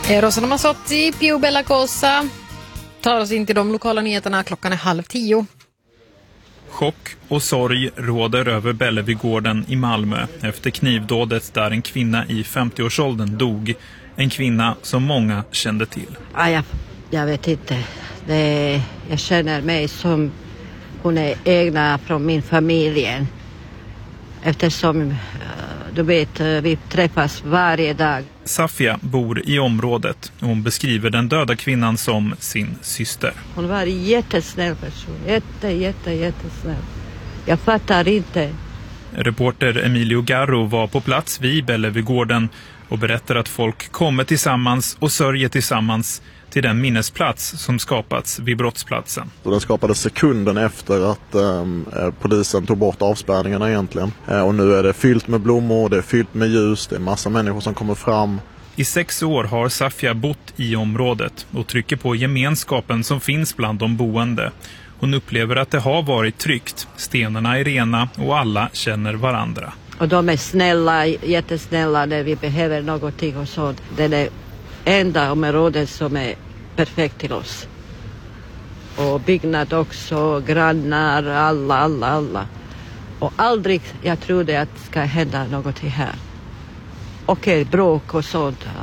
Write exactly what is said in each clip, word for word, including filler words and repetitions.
Eros Ramazzotti, Più Bella Cosa tar oss in till de lokala nyheterna. Klockan är halv tio. Chock och sorg råder över Bellevigården i Malmö efter knivdådet där en kvinna i femtioårsåldern dog. En kvinna som många kände till. Ah, jag, jag vet inte. Det, jag känner mig som hon är egna från min familj. Eftersom du vet, vi träffas varje dag. Safia bor i området och hon beskriver den döda kvinnan som sin syster. Hon var en jättesnäll person. Jätte, jätte, jättesnäll. Jag fattar inte. Reporter Emilio Garro var på plats vid Bellevigården och berättar att folk kommer tillsammans och sörjer tillsammans till den minnesplats som skapats vid brottsplatsen. Och den skapades sekunden efter att um, polisen tog bort avspärrningarna egentligen. Uh, och nu är det fyllt med blommor, det är fyllt med ljus, det är massa människor som kommer fram. I sex år har Safia bott i området och trycker på gemenskapen som finns bland de boende. Hon upplever att det har varit tryggt, stenarna är rena och alla känner varandra. Och de är snälla, jättesnälla när vi behöver någonting och sånt. Det är det enda området som är perfekt till oss. Och byggnad också, grannar, alla, alla, alla. Och aldrig, jag trodde att det ska hända något här. Okej, bråk och sånt. Ja.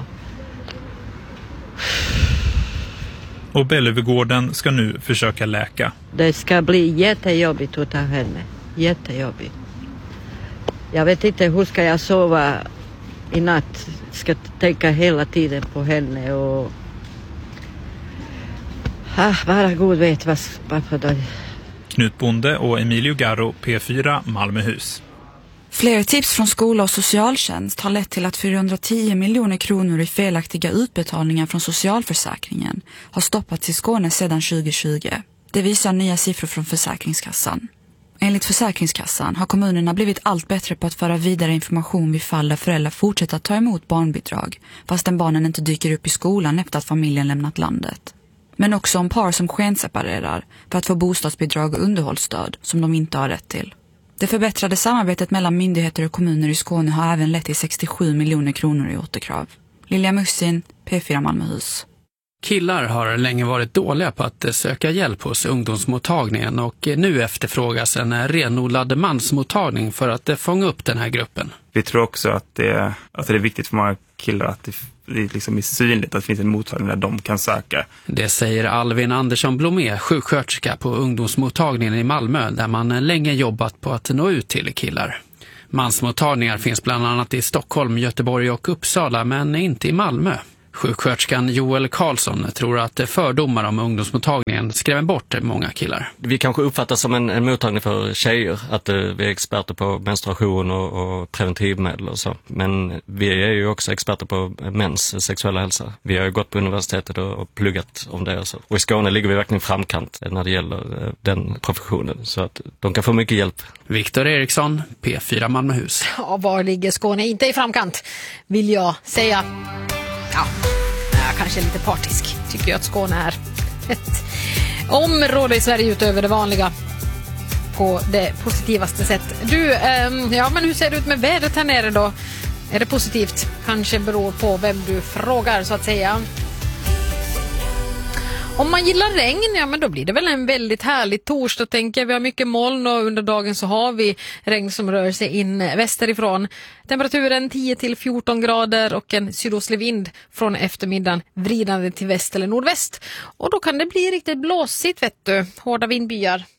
Och Bellevigården ska nu försöka läka. Det ska bli jättejobbigt att ta henne. Jättejobbigt. Jag vet inte hur ska jag sova i natt. Ska tänka hela tiden på henne och ah, bara god vet vad varför då. Knut Bonde och Emilio Garro, P fyra, Malmöhus. Fler tips från skola och socialtjänst har lett till att fyrahundratio miljoner kronor i felaktiga utbetalningar från socialförsäkringen har stoppats i Skåne sedan tjugohundratjugo. Det visar nya siffror från Försäkringskassan. Enligt Försäkringskassan har kommunerna blivit allt bättre på att föra vidare information vid fall där föräldrar fortsätter att ta emot barnbidrag, fastän barnen inte dyker upp i skolan efter att familjen lämnat landet. Men också om par som skenseparerar för att få bostadsbidrag och underhållsstöd som de inte har rätt till. Det förbättrade samarbetet mellan myndigheter och kommuner i Skåne har även lett till sextiosju miljoner kronor i återkrav. Lilja Mussin, P fyra Malmöhus. Killar har länge varit dåliga på att söka hjälp hos ungdomsmottagningen och nu efterfrågas en renodlad mansmottagning för att fånga upp den här gruppen. Vi tror också att det, att det är viktigt för många killar att det det liksom är synligt att det finns en mottagning där de kan söka. Det säger Alvin Andersson Blomé, sjuksköterska på ungdomsmottagningen i Malmö där man länge jobbat på att nå ut till killar. Mansmottagningar finns bland annat i Stockholm, Göteborg och Uppsala men inte i Malmö. Sjuksköterskan Joel Karlsson tror att fördomar om ungdomsmottagningen skrämmer bort många killar. Vi kanske uppfattas som en, en mottagning för tjejer, att uh, vi är experter på menstruation och, och preventivmedel och så. Men vi är ju också experter på mäns sexuella hälsa. Vi har ju gått på universitetet och, och pluggat om det och så. Och i Skåne ligger vi verkligen framkant när det gäller uh, den professionen så att de kan få mycket hjälp. Viktor Eriksson, P fyra Malmöhus. Ja, var ligger Skåne inte i framkant, vill jag säga. Ja, jag kanske är lite partisk. Tycker jag att Skåne är ett område i Sverige utöver det vanliga på det positivaste sätt. Du, ähm, ja men hur ser det ut med vädret här nere då? Är det positivt? Kanske beror på vem du frågar så att säga. Om man gillar regn, ja men då blir det väl en väldigt härlig torsdag tänker jag. Vi har mycket moln och under dagen så har vi regn som rör sig in västerifrån. Temperaturen tio till fjorton grader och en sydostlig vind från eftermiddagen vridande till väst eller nordväst. Och då kan det bli riktigt blåsigt vet du, hårda vindbyar.